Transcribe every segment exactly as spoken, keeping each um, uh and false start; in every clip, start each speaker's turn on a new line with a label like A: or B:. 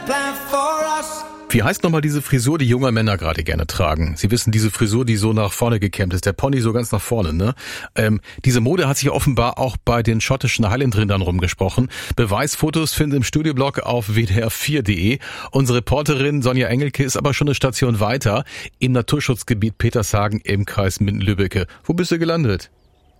A: Wie heißt nochmal diese Frisur, die junge Männer gerade gerne tragen? Sie wissen, diese Frisur, die so nach vorne gekämmt ist, der Pony so ganz nach vorne, ne? Ähm, diese Mode hat sich offenbar auch bei den schottischen Highland-Rindern rumgesprochen. Beweisfotos finden im Studioblog auf w d r vier punkt d e. Unsere Reporterin Sonja Engelke ist aber schon eine Station weiter im Naturschutzgebiet Petershagen im Kreis Minden-Lübbecke. Wo bist du gelandet?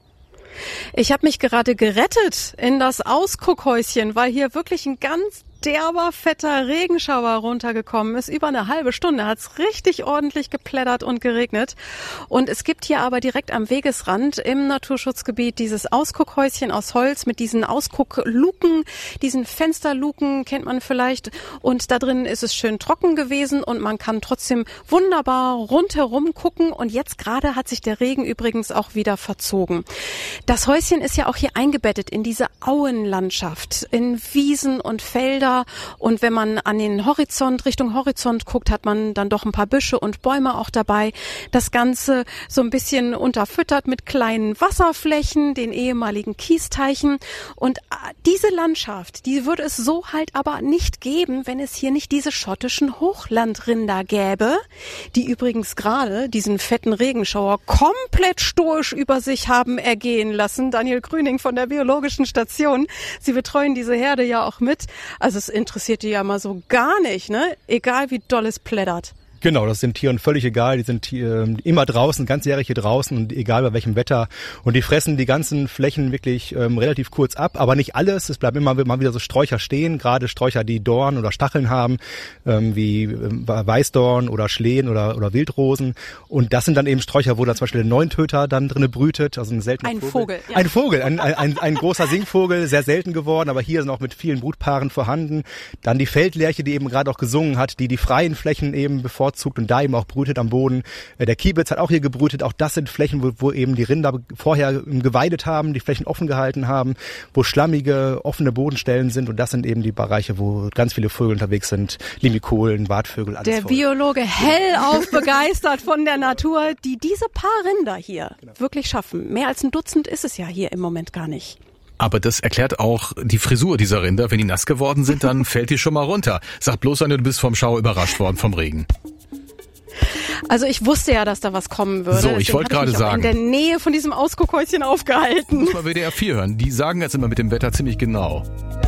B: Ich habe mich gerade gerettet in das Ausguckhäuschen, weil hier wirklich ein ganz derber, fetter Regenschauer runtergekommen ist. Über eine halbe Stunde hat es richtig ordentlich geplättert und geregnet. Und es gibt hier aber direkt am Wegesrand im Naturschutzgebiet dieses Ausguckhäuschen aus Holz mit diesen Ausguckluken, diesen Fensterluken kennt man vielleicht. Und da drin ist es schön trocken gewesen und man kann trotzdem wunderbar rundherum gucken. Und jetzt gerade hat sich der Regen übrigens auch wieder verzogen. Das Häuschen ist ja auch hier eingebettet in diese Auenlandschaft, in Wiesen und Felder. Und wenn man an den Horizont, Richtung Horizont guckt, hat man dann doch ein paar Büsche und Bäume auch dabei. Das Ganze so ein bisschen unterfüttert mit kleinen Wasserflächen, den ehemaligen Kiesteichen. Und diese Landschaft, die würde es so halt aber nicht geben, wenn es hier nicht diese schottischen Hochlandrinder gäbe, die übrigens gerade diesen fetten Regenschauer komplett stoisch über sich haben ergehen lassen. Daniel Grüning von der Biologischen Station. Sie betreuen diese Herde ja auch mit. Also es interessiert die ja mal so gar nicht, ne? Egal wie doll es plättert.
C: Genau, das ist den Tieren völlig egal. Die sind äh, immer draußen, ganzjährig hier draußen und egal bei welchem Wetter. Und die fressen die ganzen Flächen wirklich ähm, relativ kurz ab, aber nicht alles. Es bleiben immer mal wieder so Sträucher stehen, gerade Sträucher, die Dorn oder Stacheln haben, ähm, wie äh, Weißdorn oder Schlehen oder, oder Wildrosen. Und das sind dann eben Sträucher, wo da zum Beispiel der Neuntöter dann drinne brütet, also ein seltener
B: ein
C: Vogel.
B: Vogel ja.
C: Ein Vogel, ein, ein, ein, ein großer Singvogel, sehr selten geworden, aber hier sind auch mit vielen Brutpaaren vorhanden. Dann die Feldlerche, die eben gerade auch gesungen hat, die die freien Flächen eben bevorzugt und da eben auch brütet am Boden. Der Kiebitz hat auch hier gebrütet. Auch das sind Flächen, wo, wo eben die Rinder vorher geweidet haben, die Flächen offen gehalten haben, wo schlammige, offene Bodenstellen sind. Und das sind eben die Bereiche, wo ganz viele Vögel unterwegs sind. Limikolen, Wartvögel, alles
B: Der
C: voll.
B: Biologe hellauf begeistert von der Natur, die diese paar Rinder hier genau. wirklich schaffen. Mehr als ein Dutzend ist es ja hier im Moment gar nicht.
A: Aber das erklärt auch die Frisur dieser Rinder. Wenn die nass geworden sind, dann fällt die schon mal runter. Sag bloß, wenn du bist vom Schauer überrascht worden vom Regen.
B: Also ich wusste ja, dass da was kommen würde.
A: So, ich wollte gerade sagen.
B: In der Nähe von diesem Ausguckhäuschen aufgehalten.
A: Muss mal W D R vier hören. Die sagen jetzt immer mit dem Wetter ziemlich genau.